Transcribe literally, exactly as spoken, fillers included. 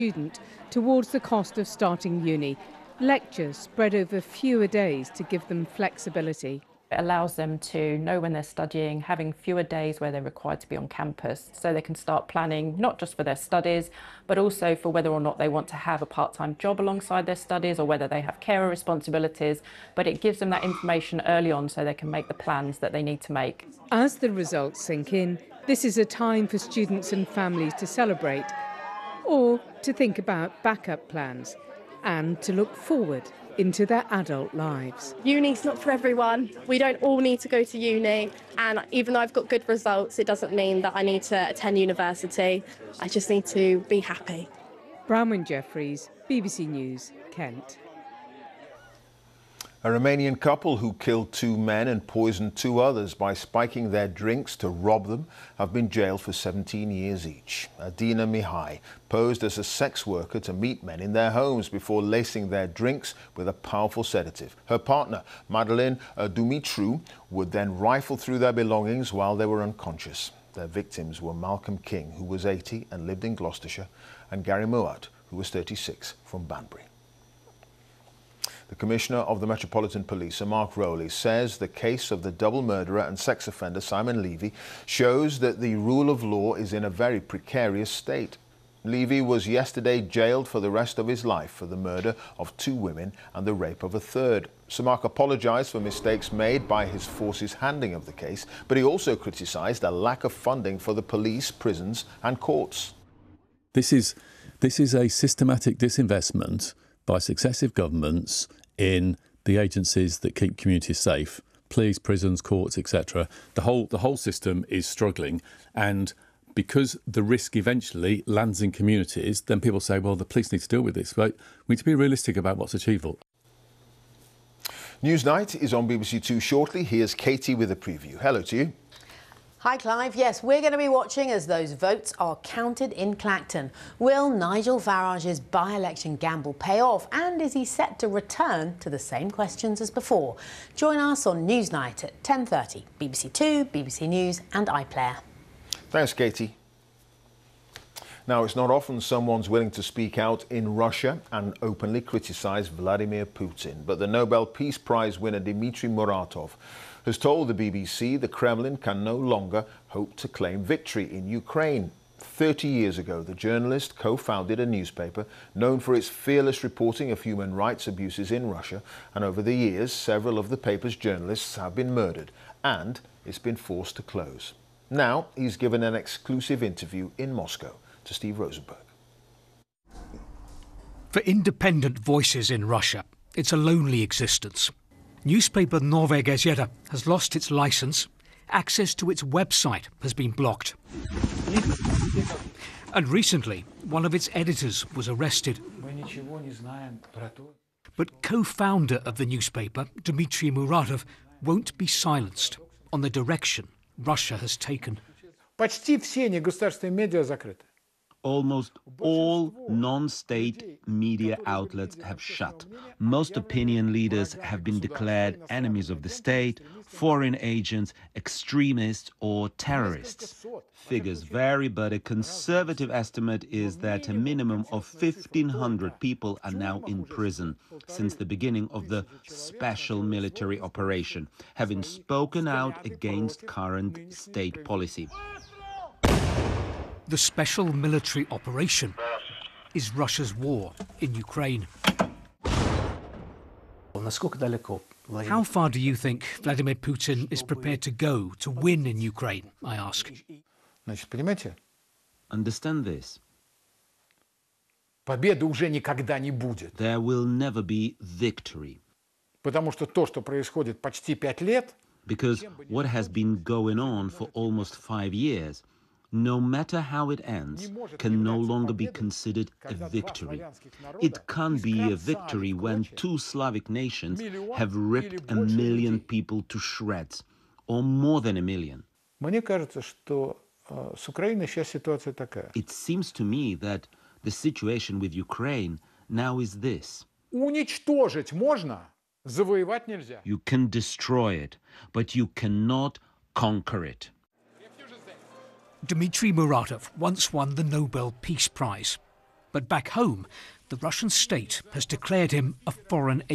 student towards the cost of starting uni. Lectures spread over fewer days to give them flexibility. It allows them to know when they're studying, having fewer days where they're required to be on campus, so they can start planning not just for their studies, but also for whether or not they want to have a part-time job alongside their studies or whether they have carer responsibilities. But it gives them that information early on so they can make the plans that they need to make. As the results sink in, this is a time for students and families to celebrate or to think about backup plans and to look forward into their adult lives. Uni's not for everyone. We don't all need to go to uni, and even though I've got good results, it doesn't mean that I need to attend university. I just need to be happy. Bronwyn Jeffries, B B C News, Kent. A Romanian couple who killed two men and poisoned two others by spiking their drinks to rob them have been jailed for seventeen years each. Adina Mihai posed as a sex worker to meet men in their homes before lacing their drinks with a powerful sedative. Her partner, Madeleine Dumitru, would then rifle through their belongings while they were unconscious. Their victims were Malcolm King, who was eighty and lived in Gloucestershire, and Gary Muat, who was thirty-six, from Banbury. The Commissioner of the Metropolitan Police, Sir Mark Rowley, says the case of the double murderer and sex offender Simon Levy shows that the rule of law is in a very precarious state. Levy was yesterday jailed for the rest of his life for the murder of two women and the rape of a third. Sir Mark apologised for mistakes made by his force's handling of the case, but he also criticised a lack of funding for the police, prisons and courts. This is, this is a systematic disinvestment by successive governments in the agencies that keep communities safe, police, prisons, courts, et cetera. The whole, the whole system is struggling, and because the risk eventually lands in communities, then people say, well, the police need to deal with this. But we need to be realistic about what's achievable. Newsnight is on B B C Two shortly. Here's Katie with a preview. Hello to you. Hi Clive, yes, we're going to be watching as those votes are counted in Clacton. Will Nigel Farage's by-election gamble pay off, and is he set to return to the same questions as before? Join us on Newsnight at ten thirty, B B C Two, B B C News and iPlayer. Thanks, Katie. Now, it's not often someone's willing to speak out in Russia and openly criticise Vladimir Putin, but the Nobel Peace Prize winner Dmitry Muratov has told the B B C the Kremlin can no longer hope to claim victory in Ukraine. Thirty years ago, the journalist co-founded a newspaper known for its fearless reporting of human rights abuses in Russia, and over the years, several of the paper's journalists have been murdered, and it's been forced to close. Now, he's given an exclusive interview in Moscow to Steve Rosenberg. For independent voices in Russia, it's a lonely existence. Newspaper Novaya Gazeta has lost its license. Access to its website has been blocked. And recently, one of its editors was arrested. But co-founder of the newspaper, Dmitry Muratov, won't be silenced on the direction Russia has taken. Почти все негосударственные медиа закрыты. Almost all non-state media outlets have shut. Most opinion leaders have been declared enemies of the state, foreign agents, extremists or terrorists. Figures vary, but a conservative estimate is that a minimum of fifteen hundred people are now in prison since the beginning of the special military operation, having spoken out against current state policy. The special military operation is Russia's war in Ukraine. How far do you think Vladimir Putin is prepared to go to win in Ukraine, I ask? Understand this. Победы уже никогда не будет. There will never be victory. Потому что то, что происходит почти пять лет, because what has been going on for almost five years, no matter how it ends, can no longer be considered a victory. It can't be a victory when two Slavic nations have ripped a million people to shreds, or more than a million. Мне кажется, что с Украиной сейчас ситуация такая. It seems to me that the situation with Ukraine now is this. Уничтожить можно, завоевать нельзя. You can destroy it, but you cannot conquer it. Dmitry Muratov once won the Nobel Peace Prize. But back home, the Russian state has declared him a foreign agent.